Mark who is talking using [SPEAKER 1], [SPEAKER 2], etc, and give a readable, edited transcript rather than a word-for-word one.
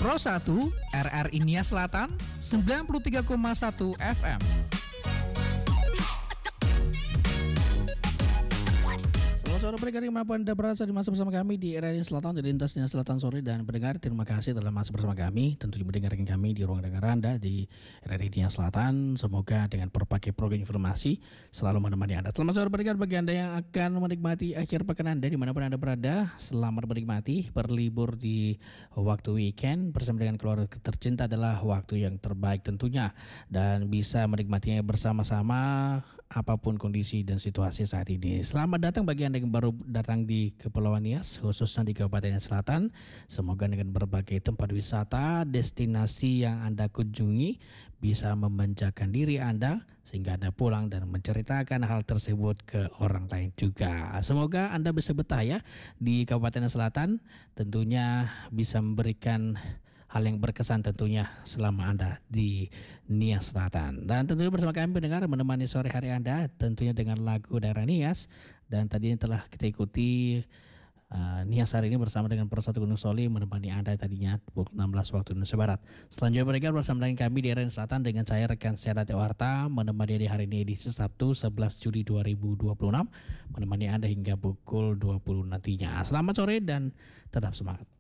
[SPEAKER 1] Pro 1 RRI Nias Selatan 93,1 FM. Selamat sore pendengar dimanapun Anda berada, di masa bersama kami di RRI Selatan, di lintas Nias Selatan sore. Dan pendengar, terima kasih telah masih bersama kami, tentunya mendengarkan kami di ruang dengar Anda di RRI Nias Selatan. Semoga dengan berbagai program informasi selalu menemani Anda. Selamat sore pendengar bagi Anda yang akan menikmati akhir pekan Anda dimanapun Anda berada. Selamat menikmati berlibur di waktu weekend bersama dengan keluarga tercinta adalah waktu yang terbaik tentunya, dan bisa menikmatinya bersama-sama apapun kondisi dan situasi saat ini. Selamat datang bagi Anda yang baru datang di Kepulauan Nias, khususnya di Kabupaten Nias Selatan. Semoga dengan berbagai tempat wisata, destinasi yang Anda kunjungi bisa memanjakan diri Anda sehingga Anda pulang dan menceritakan hal tersebut ke orang lain juga. Semoga Anda bisa betah ya di Kabupaten Nias Selatan, tentunya bisa memberikan hal yang berkesan tentunya selama Anda di Nias Selatan. Dan tentunya bersama kami pendengar menemani sore hari Anda tentunya dengan lagu daerah Nias. Dan tadi telah kita ikuti Nias hari ini bersama dengan Persatu Gunung Soli menemani Anda tadinya pukul 16 waktu Indonesia Barat. Selanjutnya pendengar bersama dengan kami di RRI Selatan dengan saya rekan saya Rati Warta menemani di hari ini edisi Sabtu 11 Juli 2026 menemani Anda hingga pukul 20 nantinya. Selamat sore dan tetap semangat.